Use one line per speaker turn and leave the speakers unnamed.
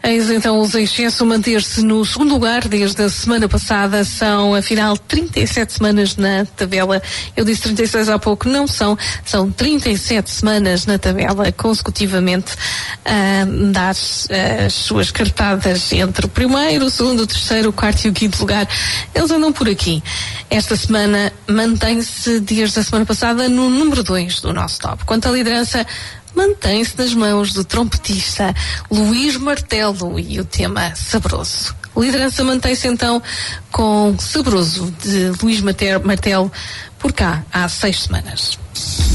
Eis então os Excesso manter-se no segundo lugar desde a semana passada. São, afinal, 37 semanas na tabela. Eu disse 36 há pouco, não são 37 semanas na tabela consecutivamente a dar as suas cartadas entre o primeiro, o segundo, o terceiro, o quarto e o quinto lugar. Eles andam por aqui. Esta semana mantém-se desde a semana passada no número 2 do nosso top. Quanto à liderança, mantém-se nas mãos do trompetista Luís Martelo e o tema Sabroso. A liderança mantém-se então com Sabroso de Luís Martelo por cá há 6 semanas.